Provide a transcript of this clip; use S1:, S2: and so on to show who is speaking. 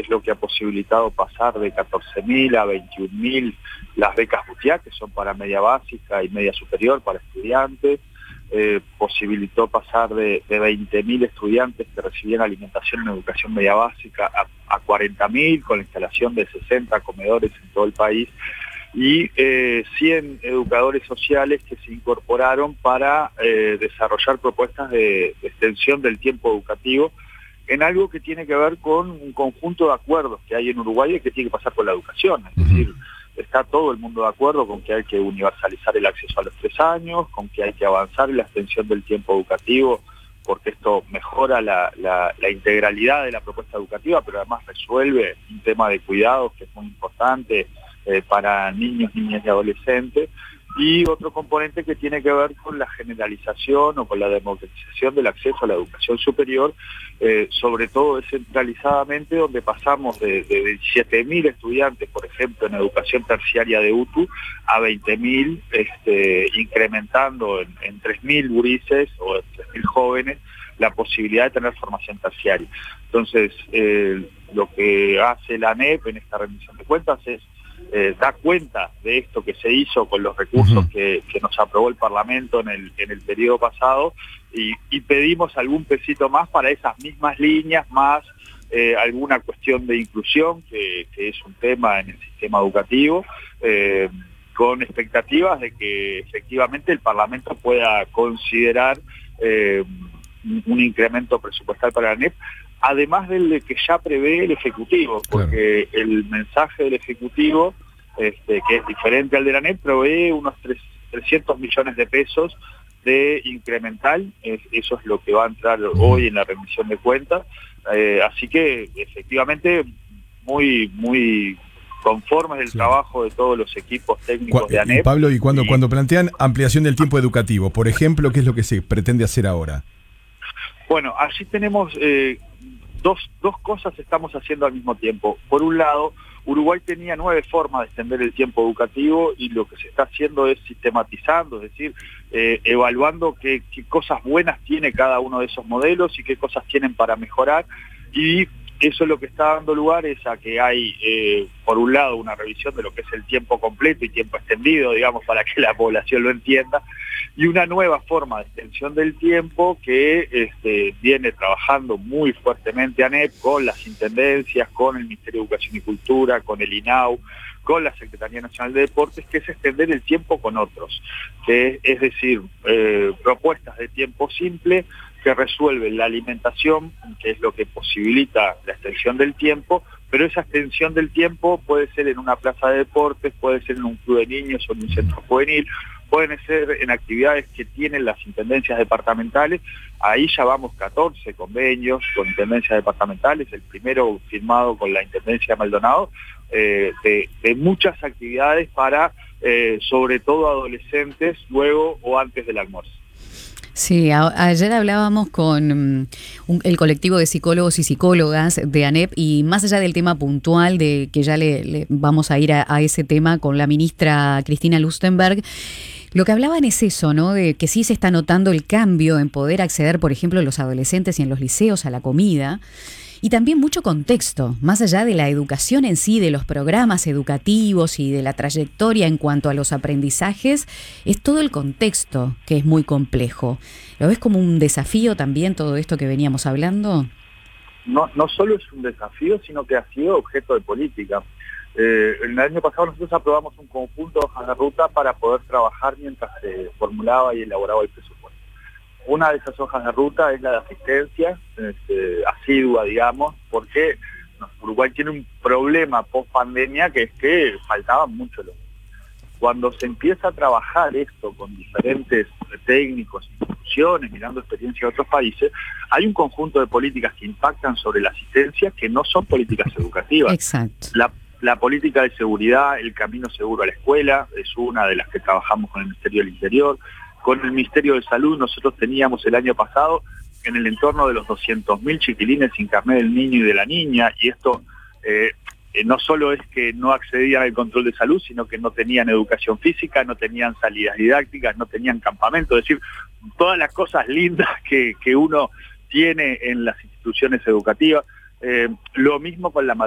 S1: es lo que ha posibilitado pasar de 14.000 a 21.000 las becas Butiá, que son para media básica y media superior para estudiantes. Posibilitó pasar de 20.000 estudiantes que recibían alimentación en educación media básica a 40.000, con la instalación de 60 comedores en todo el país, y 100 educadores sociales que se incorporaron para desarrollar propuestas de extensión del tiempo educativo en algo que tiene que ver con un conjunto de acuerdos que hay en Uruguay y que tiene que pasar con la educación. Es decir, está todo el mundo de acuerdo con que hay que universalizar el acceso a los 3 años, con que hay que avanzar en la extensión del tiempo educativo, porque esto mejora la integralidad de la propuesta educativa, pero además resuelve un tema de cuidados que es muy importante para niños, niñas y adolescentes, y otro componente que tiene que ver con la generalización o con la democratización del acceso a la educación superior, sobre todo descentralizadamente, donde pasamos de 17.000 estudiantes, por ejemplo, en educación terciaria de UTU, a 20.000, incrementando en 3.000 gurises o 3.000 jóvenes la posibilidad de tener formación terciaria. Entonces, lo que hace la ANEP en esta rendición de cuentas es da cuenta de esto que se hizo con los recursos que nos aprobó el Parlamento en el periodo pasado, y pedimos algún pesito más para esas mismas líneas, más alguna cuestión de inclusión, que es un tema en el sistema educativo, con expectativas de que efectivamente el Parlamento pueda considerar un incremento presupuestal para la ANEP, además del que ya prevé el Ejecutivo, porque el mensaje del Ejecutivo, que es diferente al de la ANEP, provee unos 300 millones de pesos de incremental. Eso es lo que va a entrar hoy en la rendición de cuentas, así que efectivamente muy conformes del trabajo de todos los equipos técnicos de ANEP.
S2: Pablo, y cuando plantean ampliación del tiempo educativo, por ejemplo, ¿qué es lo que se pretende hacer ahora?
S1: Bueno, allí tenemos dos cosas estamos haciendo al mismo tiempo. Por un lado, Uruguay tenía 9 formas de extender el tiempo educativo, y lo que se está haciendo es sistematizando, es decir, evaluando qué cosas buenas tiene cada uno de esos modelos y qué cosas tienen para mejorar, y eso es lo que está dando lugar es a que hay, por un lado, una revisión de lo que es el tiempo completo y tiempo extendido, digamos, para que la población lo entienda, y una nueva forma de extensión del tiempo que viene trabajando muy fuertemente ANEP con las intendencias, con el Ministerio de Educación y Cultura, con el INAU, con la Secretaría Nacional de Deportes, que es extender el tiempo con otros, es decir, propuestas de tiempo simple que resuelven la alimentación, que es lo que posibilita la extensión del tiempo, pero esa extensión del tiempo puede ser en una plaza de deportes, puede ser en un club de niños o en un centro juvenil, pueden ser en actividades que tienen las intendencias departamentales. Ahí ya vamos 14 convenios con intendencias departamentales, el primero firmado con la Intendencia de Maldonado, de muchas actividades para, sobre todo, adolescentes, luego o antes del almuerzo.
S3: Sí, ayer hablábamos con el colectivo de psicólogos y psicólogas de ANEP, y más allá del tema puntual, de que ya le vamos a ir a ese tema con la ministra Cristina Lustenberg, lo que hablaban es eso, ¿no? De que sí se está notando el cambio en poder acceder, por ejemplo, los adolescentes y en los liceos a la comida. Y también mucho contexto, más allá de la educación en sí, de los programas educativos y de la trayectoria en cuanto a los aprendizajes, es todo el contexto que es muy complejo. ¿Lo ves como un desafío también todo esto que veníamos hablando?
S1: No solo es un desafío, sino que ha sido objeto de política. El año pasado nosotros aprobamos un conjunto de hojas de ruta para poder trabajar mientras se formulaba y elaboraba el presupuesto. Una de esas hojas de ruta es la de asistencia, asidua, digamos, porque Uruguay tiene un problema post-pandemia, que es que faltaban mucho los. Cuando se empieza a trabajar esto con diferentes técnicos, instituciones, mirando experiencia de otros países, hay un conjunto de políticas que impactan sobre la asistencia que no son políticas educativas.
S3: Exacto.
S1: La política de seguridad, el camino seguro a la escuela, es una de las que trabajamos con el Ministerio del Interior. Con el Ministerio de Salud nosotros teníamos el año pasado en el entorno de los 200.000 chiquilines sin carnet del niño y de la niña, y esto no solo es que no accedían al control de salud, sino que no tenían educación física, no tenían salidas didácticas, no tenían campamento, es decir, todas las cosas lindas que uno tiene en las instituciones educativas. Lo mismo con la